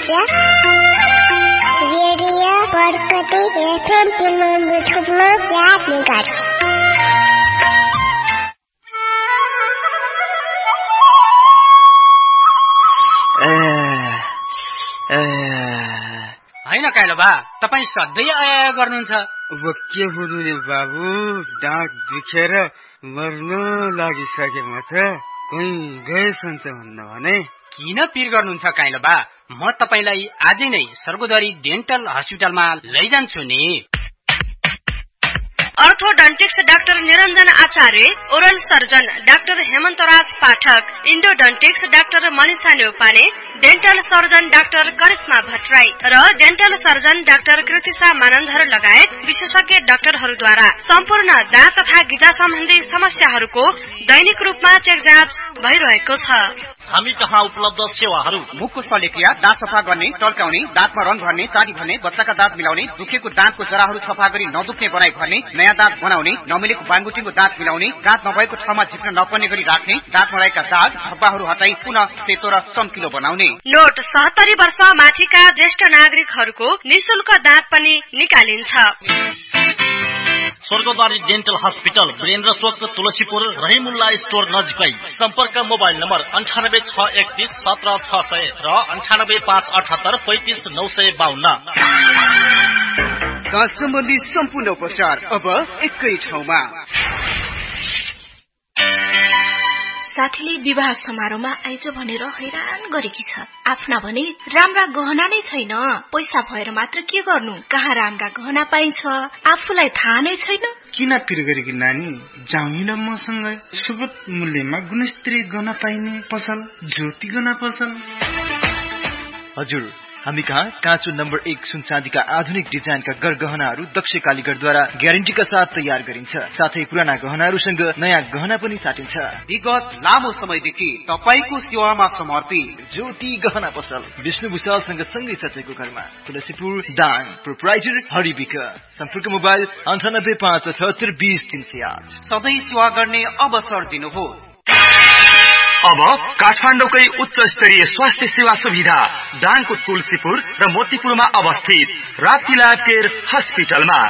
समस्या radio Barkati FM 4 megahertz. हैन Kylo बा, तपाई सधैँ आया गर्नुहुन्छ। अब के हुनुले बाबु, डाँट दुखेर मर्न लागिसके म त। कहीँ गएसन्छ भन्नु भने। किन पिर गर्नुहुन्छ काइलो बा? म तपाईलाई आजै नै सर्गोदरी डेन्टल हस्पिटलमा लैजान्छु नि। अर्थोडन्टिक्स डाक्टर निरञ्जन आचार्य, ओरल सर्जन डाक्टर हेमन्तराज पाठक, इन्डोडन्टिक्स doctor Manisha Neupane, dental surgeon doctor Karishma Bhattarai र dental surgeon doctor Kritisha Manandhar लगायत विशेषज्ञ डाक्टरहरूद्वारा सम्पूर्ण दाँत तथा गिजा सम्बन्धी समस्याहरूको दैनिक रूपमा चेक जाँच भइरहेको छ। हामी कहाँ उपलब्ध सेवाहरू: मुखको शल्यक्रिया, दाँत सफा गर्ने, टल्काउने, दाँतमा रङ भर्ने, चाटी भर्ने, बच्चाका दाँत मिलाउने, दुखेको दाँतको जराहरू सफा गरी नदुख्ने बनाई भर्ने, नयाँ दाँत बनाउने, नमिलेको बाङगुटीको दाँत मिलाउने, दाँत नभएको ठाउँमा झिक्न नपर्ने गरी राख्ने, दाँतमा रहेका दाग धब्बाहरू हटाई पुनः सेतो र चम्किलो बनाउने। नोट: 70 वर्ष माथिका ज्येष्ठ नागरिकहरूको निशुल्क दाँत पनि निकालिन्छ। स्वर्गद्वारी डेन्टल हस्पिटल, वीरेन्द्र चोक, तुलसीपुर, रहिमुल्ला स्टोर नजिकै। सम्पर्क मोबाइल नम्बर 986131 17600 र 9858835952। दाँत सम्बन्धी सम्पूर्ण उपचार अब एकै ठाउँमा। साथीले विवाह समारोहमा आइज भनेर हैरान गरेकी छ। आफ्ना भने राम्रा गहना नै छैन। पैसा भएर मात्र के गर्नु? कहाँ राम्रा गहना पाइन्छ आफूलाई थाहा नै छैन। किन पिर गरेकी नानी? जाउँ मसँग सुगत मूल्यमा गुणस्तरीय गहना पाइने पसल ज्योति गहना पसल। हजुर, हामी कहाँ काँचो नम्बर 1 सुन चाँदीका आधुनिक डिजाइनका गहनाहरू दक्ष कालीगरद्वारा ग्यारेन्टीका साथ तयार गरिन्छ। साथै पुराना गहनाहरूसँग नयाँ गहना पनि साटिन्छ। विगत लामो समयदेखि तपाईको सेवामा समर्पित ज्योति गहना पसल, विष्णु भुषालसँग सँगै चचेको घरमा, तुलसीपुर, दाङ। प्रोप्राइटर हरिविक। सम्पर्क मोबाइल 9857820308। सधैँ सेवा गर्ने अवसर दिनुहोस्। अब काठमाडौँकै उच्च स्तरीय स्वास्थ्य सेवा सुविधा दाङको तुलसीपुर र मोतीपुरमा अवस्थित राप्ती लाइफ केयर हस्पिटलमा।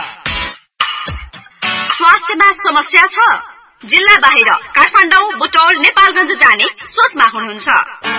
स्वास्थ्यमा समस्या छ? जिल्ला बाहिर काठमाडौँ, बुटौल, नेपालगञ्ज जाने सोचमा हुनुहुन्छ?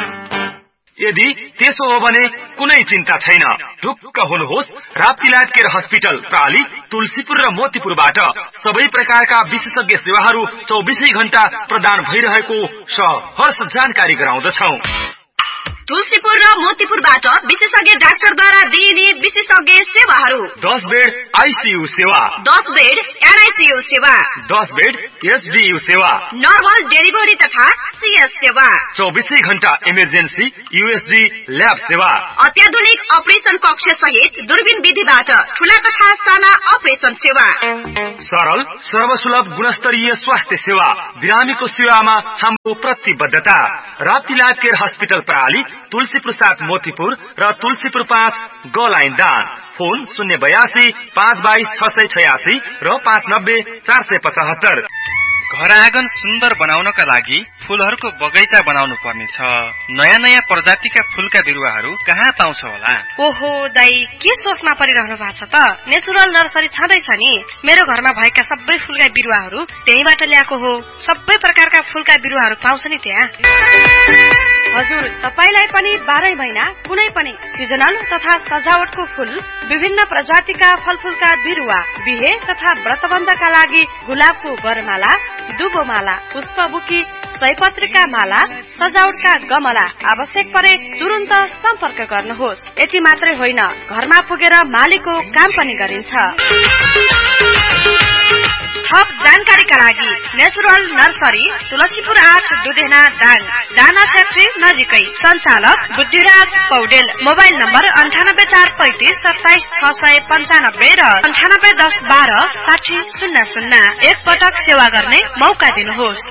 यदि त्यसो हो भने कुनै चिन्ता छैन। ढुक्क हुनुहोस्। Rapti life care hospital प्राली, Tulsipur र मोतीपुरबाट सबै प्रकारका विशेषज्ञ सेवाहरू 24 घण्टा प्रदान भइरहेको सहर्ष जानकारी गराउँदछौ। तुलसीपुर र मोतीपुरबाट विशेषज्ञ डाक्टरद्वारा दिइने विशेषज्ञ सेवाहरू: 10 बेड आईसीयू सेवा, 10 बेड एनआईसीयू सेवा, 10 बेड एसडीयू सेवा, नर्मल डेलिभरी तथा सीएस सेवा, 24 घण्टा इमर्जेन्सी यूएसजी ल्याब सेवा, अत्याधुनिक अपरेसन कक्ष सहित दूरबीन विधिबाट ठूला तथा साना अपरेसन सेवा, सरल सर्वसुलभ गुणस्तरीय स्वास्थ्य सेवा। बिरामीको सेवामा हाम्रो प्रतिबद्धता। Rapti life care hospital प्राली, Tulsipur 7 Motipur र तुलसीपुर 5 गलाइन दाङ। फोन 082 522 686 र 590 475। घर आँगन सुन्दर बनाउनका लागि फूलहरूको बगैँचा बनाउनु पर्नेछ। नयाँ नयाँ प्रजातिका फूलका बिरुवाहरू कहाँ पाउँछ होला? ओहो दाई, के सोचमा परिरहनु भएको छ त? नेचुरल नर्सरी छँदैछ नि। मेरो घरमा भएका सबै फूलका बिरुवाहरू त्यहीबाट ल्याएको हो। सबै प्रकारका फूलका बिरुवाहरू पाउँछ नि त्यहाँ। हजुर, तपाईलाई पनि 12 महिना कुनै पनि सिजनल तथा सजावटको फूल, विभिन्न प्रजातिका फलफूलका बिरुवा, बिहे तथा व्रतबन्धका लागि गुलाबको वरमाला, दुबोमाला, पुष्पबुकी, सयपत्रीका माला, सजावटका गमला आवश्यक परे तुरुन्त सम्पर्क गर्नुहोस्। यति मात्रै होइन, घरमा पुगेर मालीको काम पनि गरिन्छ। थप जानकारीका लागि नेचुरल नर्सरी, तुलसीपुर 8 दुधेना दाङ, दाना फ्याक्ट्री नजिकै। सञ्चालक बुद्धिराज पौडेल। मोबाइल नम्बर 9843 27 695 र 9810 12 6000। एक पटक सेवा गर्ने मौका दिनुहोस्।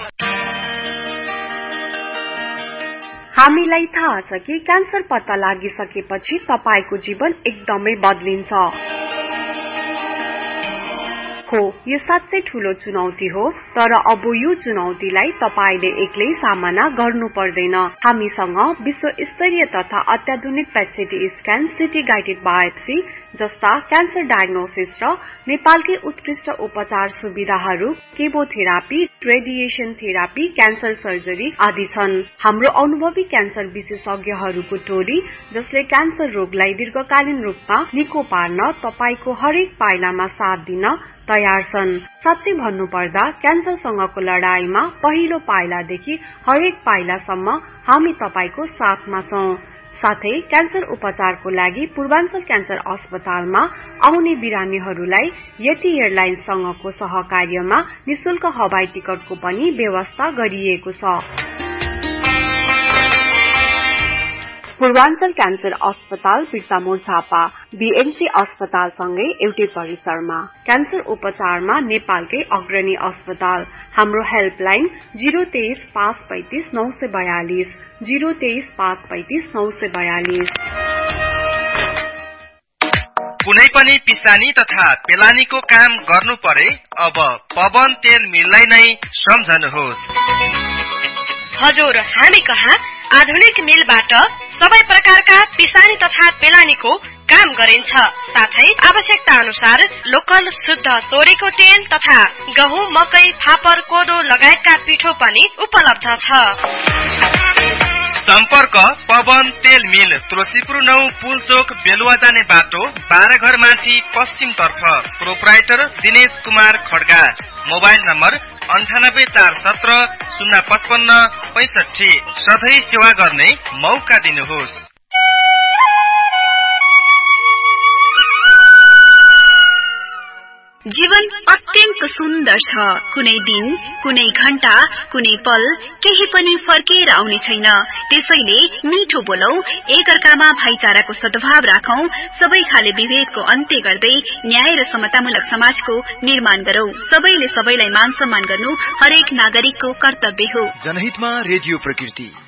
हामीलाई थाहा छ कि क्यान्सर पत्ता लागिसकेपछि तपाईको जीवन एकदमै बदलिन्छ। हो, यो साँच्चै ठूलो चुनौती हो, तर अब यो चुनौतीलाई तपाईले एक्लै सामना गर्नु पर्दैन। हामीसँग विश्व स्तरीय तथा अत्याधुनिक पेट स्क्यान, सिटी गाइडेड बायोप्सी जस्ता क्यान्सर डायग्नोसिस र नेपालकै उत्कृष्ट उपचार सुविधाहरू, chemotherapy, radiation therapy, cancer surgery आदि छन्। हाम्रो अनुभवी क्यान्सर विशेषज्ञहरूको टोली जसले क्यान्सर रोगलाई दीर्घकालीन रूपमा निको पार्न तपाईको हरेक पाइलामा साथ दिन तयार छन्। साच्चै भन्नुपर्दा क्यान्सरसँगको लडाईमा पहिलो पाइलादेखि हरेक पाइलासम्म हामी तपाईको साथमा छौं। साथै क्यान्सर उपचारको लागि पूर्वाञ्चल क्यान्सर अस्पतालमा आउने बिरामीहरूलाई यति एयरलाइन्ससँगको सहकार्यमा निशुल्क हवाई टिकटको पनि व्यवस्था गरिएको छ। पूर्वाञ्चल क्यान्सर अस्पताल बिर्तामोड झापा बीएमसी अस्पतालसँगै एउटै परिसरमा। क्यान्सर उपचारमा नेपालकै अग्रणी अस्पताल। हाम्रो हेल्पलाइन 023 535 942 023 535 942। कुनै पनि पिसानी तथा पेलानीको काम गर्नु परे अब पवन तेल मिललाई नै सम्झनुहोस्। हजुर, हामी कहाँ आधुनिक मिलबाट सबै प्रकारका पिसानी तथा पेलानीको काम गरिन्छ। साथै आवश्यकता अनुसार लोकल शुद्ध तोरीको तेल तथा गहुँ, मकै, फापर, कोदो लगायतका पिठो पनि उपलब्ध छ। सम्पर्क पवन तेल मिल, तुलसीपुर 9 पुलचोक, बेलुवा जाने बाटो, 12 घर माथि पश्चिम तर्फ। Proprietor Dinesh Kumar Kharga. Mobile number 984170 055 65। सधैँ सेवा गर्ने मौका दिनुहोस्। जीवन अत्यन्त सुन्दर छ। कुनै दिन, कुनै घण्टा, कुनै पल केही पनि फर्केर आउने छैन। त्यसैले मिठो बोलौ, एकअर्कामा भाइचाराको सद्भाव राखौं, सबै खाले विभेदको अन्त्य गर्दै न्याय र समतामूलक समाजको निर्माण गरौ। सबैले सबैलाई मान सम्मान गर्नु हरेक नागरिकको कर्तव्य हो। जनहितमा रेडियो प्रकृति।